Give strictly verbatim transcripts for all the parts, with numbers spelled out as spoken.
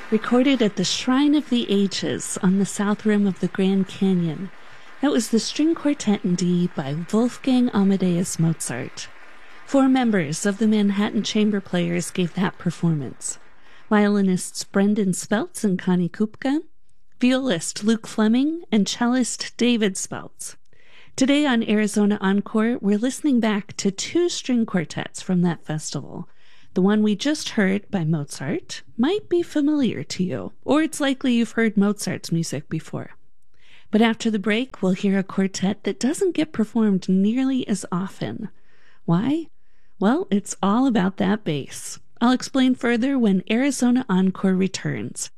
recorded at the Shrine of the Ages on the south rim of the Grand Canyon. That was the String Quartet in D by Wolfgang Amadeus Mozart. Four members of the Manhattan Chamber Players gave that performance. Violinists Brendan Speltz and Connie Kupka, violist Luke Fleming, and cellist David Speltz. Today on Arizona Encore, we're listening back to two string quartets from that festival. The one we just heard by Mozart might be familiar to you, or it's likely you've heard Mozart's music before. But after the break, we'll hear a quartet that doesn't get performed nearly as often. Why? Well, it's all about that bass. I'll explain further when Arizona Encore returns.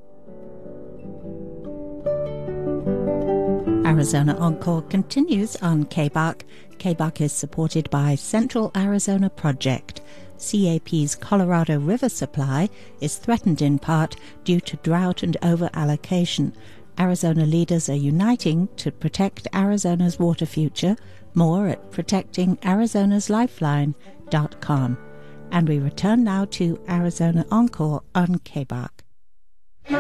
Arizona Encore continues on K B A C. K B A C is supported by Central Arizona Project. C A P's Colorado River supply is threatened in part due to drought and over-allocation. Arizona leaders are uniting to protect Arizona's water future. More at protecting arizonas lifeline dot com. And we return now to Arizona Encore on K B A C.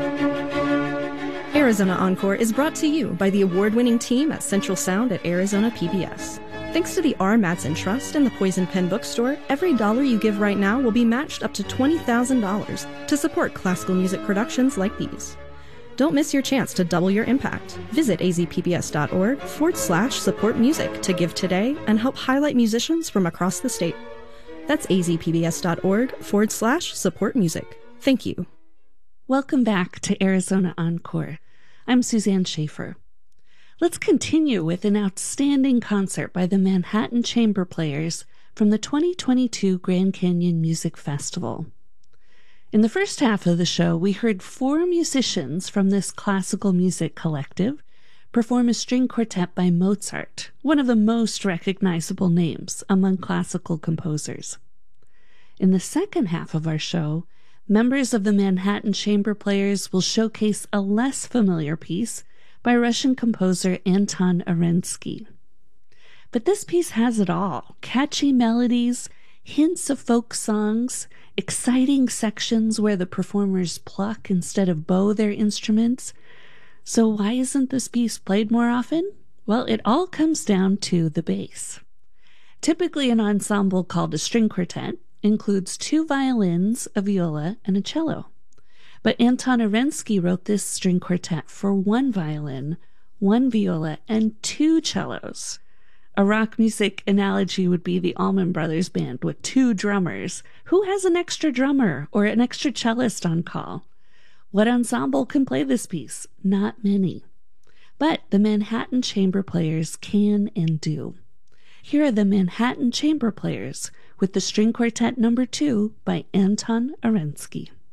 Arizona Encore is brought to you by the award-winning team at Central Sound at Arizona P B S. Thanks to the R. Madsen Trust and the Poison Pen Bookstore, every dollar you give right now will be matched up to twenty thousand dollars to support classical music productions like these. Don't miss your chance to double your impact. Visit azpbs.org forward slash support music to give today and help highlight musicians from across the state. That's azpbs.org forward slash support music. Thank you. Welcome back to Arizona Encore. I'm Suzanne Schaefer. Let's continue with an outstanding concert by the Manhattan Chamber Players from the twenty twenty-two Grand Canyon Music Festival. In the first half of the show, we heard four musicians from this classical music collective perform a string quartet by Mozart, one of the most recognizable names among classical composers. In the second half of our show, members of the Manhattan Chamber Players will showcase a less familiar piece by Russian composer Anton Arensky. But this piece has it all: catchy melodies, hints of folk songs, exciting sections where the performers pluck instead of bow their instruments. So why isn't this piece played more often? Well, it all comes down to the bass. Typically, an ensemble called a string quartet includes two violins, a viola, and a cello. But Anton Arensky wrote this string quartet for one violin, one viola, and two cellos. A rock music analogy would be the Allman Brothers Band with two drummers. Who has an extra drummer or an extra cellist on call? What ensemble can play this piece? Not many. But the Manhattan Chamber Players can and do. Here are the Manhattan Chamber Players with the String Quartet number two by Anton Arensky.